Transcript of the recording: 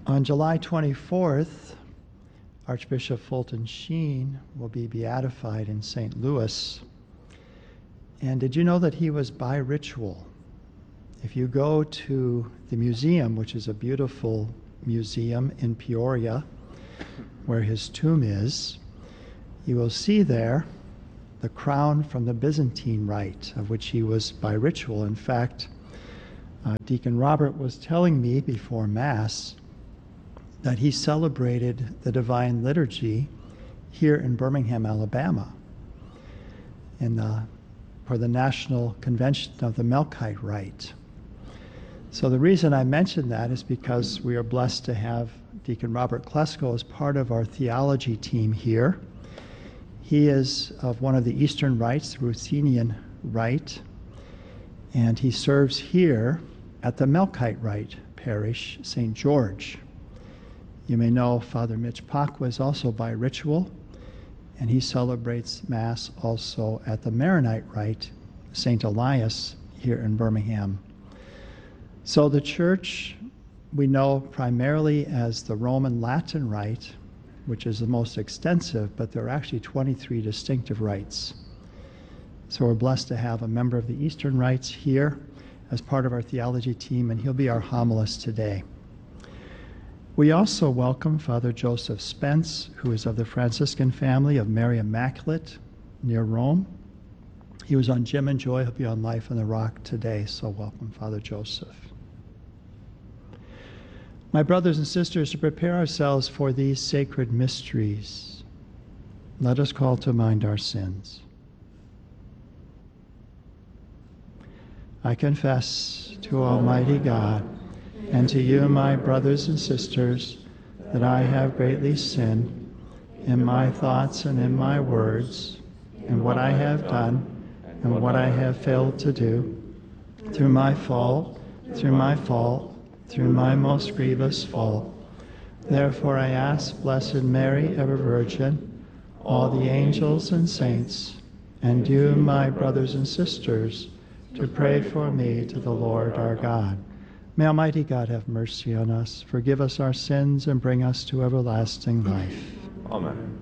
On July 24th, Archbishop Fulton Sheen will be beatified in St. Louis. And did you know that he was bi-ritual? If you go to the museum, which is a beautiful museum in Peoria, where his tomb is, you will see there the crown from the Byzantine Rite, of which he was bi-ritual. In fact, Deacon Robert was telling me before Mass that he celebrated the Divine Liturgy here in Birmingham, Alabama, for the National Convention of the Melkite Rite. So the reason I mention that is because we are blessed to have Deacon Robert Klesko as part of our theology team here. He is of one of the Eastern Rites, the Ruthenian Rite, and he serves here at the Melkite Rite parish, St. George. You may know Father Mitch Pacwa is also bi-ritual, and he celebrates Mass also at the Maronite Rite, St. Elias, here in Birmingham. So the Church we know primarily as the Roman Latin Rite, which is the most extensive, but there are actually 23 distinctive rites. So we're blessed to have a member of the Eastern Rites here as part of our theology team, and he'll be our homilist today. We also welcome Father Joseph Spence, who is of the Franciscan family of Mary Immaculate near Rome. He was on Jim and Joy. He'll be on Life on the Rock today, so welcome, Father Joseph. My brothers and sisters, to prepare ourselves for these sacred mysteries, let us call to mind our sins. I confess to Almighty God and to you, my brothers and sisters, that I have greatly sinned in my thoughts and in my words, in what I have done and what I have failed to do, through my fault, through my most grievous fault. Therefore I ask Blessed Mary, ever Virgin, all the angels and saints, and you, my brothers and sisters, to pray for me to the Lord our God. May Almighty God have mercy on us, forgive us our sins, and bring us to everlasting life. Amen.